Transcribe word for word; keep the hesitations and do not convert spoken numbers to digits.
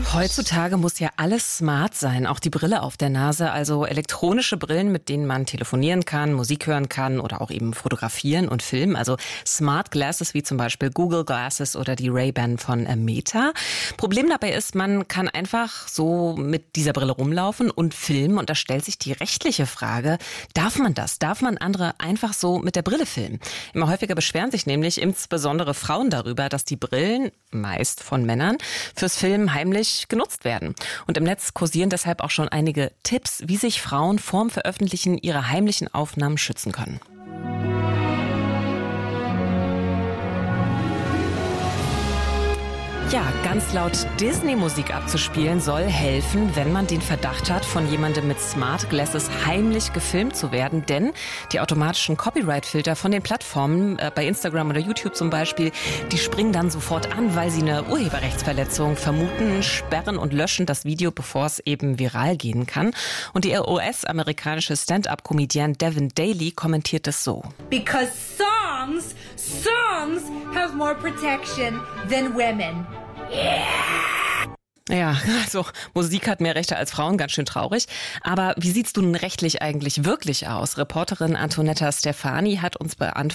Heutzutage muss ja alles smart sein, auch die Brille auf der Nase, also elektronische Brillen, mit denen man telefonieren kann, Musik hören kann oder auch eben fotografieren und filmen, also Smart Glasses wie zum Beispiel Google Glasses oder die Ray-Ban von Meta. Problem dabei ist, man kann einfach so mit dieser Brille rumlaufen und filmen und da stellt sich die rechtliche Frage, darf man das? Darf man andere einfach so mit der Brille filmen? Immer häufiger beschweren sich nämlich insbesondere Frauen darüber, dass die Brillen, meist von Männern, fürs Filmen heimlich genutzt werden. Und im Netz kursieren deshalb auch schon einige Tipps, wie sich Frauen vorm Veröffentlichen ihrer heimlichen Aufnahmen schützen können. Ja, ganz laut Disney-Musik abzuspielen soll helfen, wenn man den Verdacht hat, von jemandem mit Smart Glasses heimlich gefilmt zu werden. Denn die automatischen Copyright-Filter von den Plattformen, äh, bei Instagram oder YouTube zum Beispiel, die springen dann sofort an, weil sie eine Urheberrechtsverletzung vermuten, sperren und löschen das Video, bevor es eben viral gehen kann. Und die U S-amerikanische Stand-up-Comedian Devin Daly kommentiert es so. Because songs, songs have more protection than women. Ja, also Musik hat mehr Rechte als Frauen, ganz schön traurig. Aber wie sieht's nun rechtlich eigentlich wirklich aus? Reporterin Antonetta Stefani hat uns beant-